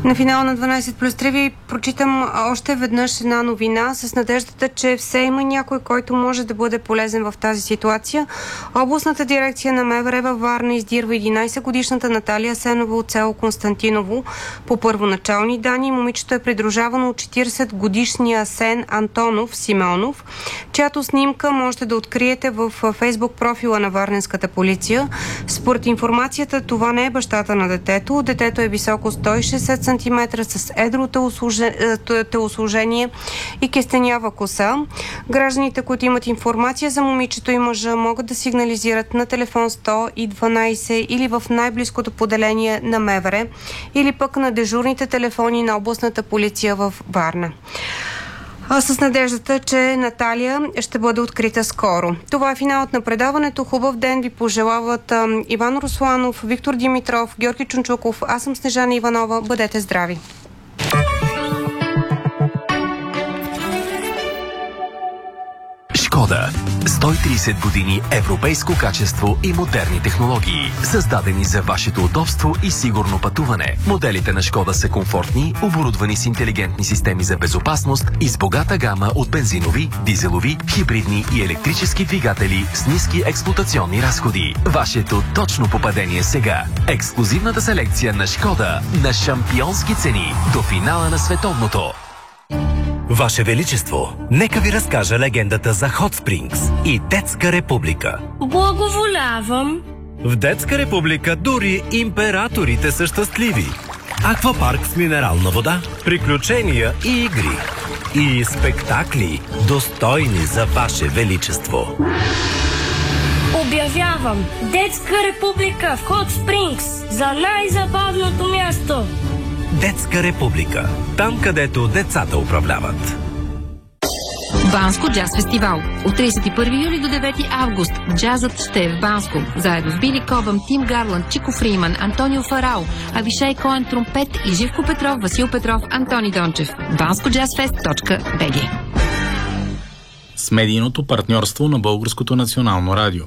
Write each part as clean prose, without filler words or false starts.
На финала на 12 плюс 3 ви прочитам още веднъж една новина с надеждата, че все има някой, който може да бъде полезен в тази ситуация. Областната дирекция на МВР във Варна издирва 11-годишната Наталия Сенова от село Константиново. По първоначални данни момичето е придружавано от 40-годишния Асен Антонов Симеонов, чиято снимка можете да откриете в фейсбук профила на варненската полиция. Според информацията, това не е бащата на детето. Детето е високо 160 см с едро телосложение и кестенява коса. Гражданите, които имат информация за момичето и мъжа, могат да сигнализират на телефон 112 или в най-близкото поделение на МВР, или пък на дежурните телефони на областната полиция в Варна. С надеждата, че Наталия ще бъде открита скоро. Това е финалът на предаването. Хубав ден ви пожелават Иван Русланов, Виктор Димитров, Георги Чунчуков. Аз съм Снежана Иванова. Бъдете здрави! Шкода. 130 години европейско качество и модерни технологии, създадени за вашето удобство и сигурно пътуване. Моделите на Шкода са комфортни, оборудвани с интелигентни системи за безопасност и с богата гама от бензинови, дизелови, хибридни и електрически двигатели с ниски експлоатационни разходи. Вашето точно попадение сега. Ексклузивната селекция на Шкода на шампионски цени до финала на световното. Ваше Величество, нека ви разкажа легендата за Hot Springs и Детска република. Благоволявам. В Детска република дори императорите са щастливи. Аквапарк с минерална вода, приключения и игри. И спектакли, достойни за Ваше Величество. Обявявам Детска република в Hot Springs за най-забавното място. Детска република. Там, където децата управляват. Банско джаз фестивал. От 31 юли до 9 август джазът ще е в Банско. Заедно с Били Кобъм, Тим Гарланд, Чико Фриман, Антонио Фарао, Авишай Коен тромпет и Живко Петров, Васил Петров, Антони Дончев. BanskoJazzFest.bg. С медийното партньорство на Българското национално радио.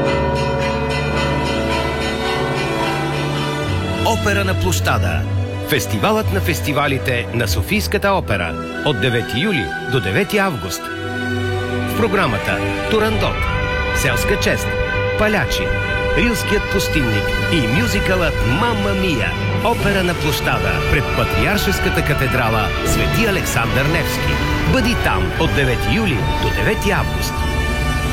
Опера на площада. Фестивалът на фестивалите на Софийската опера от 9 юли до 9 август. В програмата Турандот, Селска чест, Палячи, Рилският пустинник и мюзикълът Мамма Мия. Опера на площада пред Патриаршеската катедрала Свети Александър Невски. Бъди там от 9 юли до 9 август.